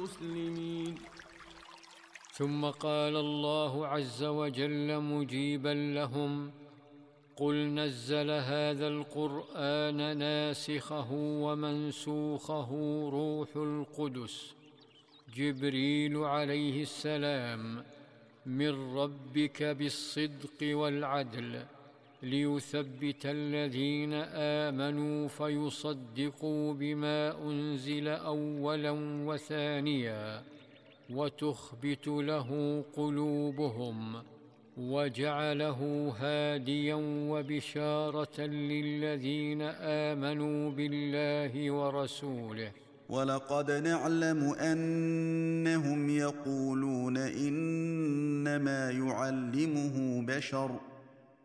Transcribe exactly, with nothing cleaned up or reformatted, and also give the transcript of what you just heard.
المسلمين. ثم قال الله عز وجل مجيبا لهم: قل نزل هذا القرآن ناسخه ومنسوخه روح القدس جبريل عليه السلام من ربك بالصدق والعدل ليثبت الذين آمنوا فيصدقوا بما أنزل أولا وثانيا وتخبت له قلوبهم، وجعله هاديا وبشارة للذين آمنوا بالله ورسوله. ولقد نعلم أنهم يقولون إنما يعلمه بشر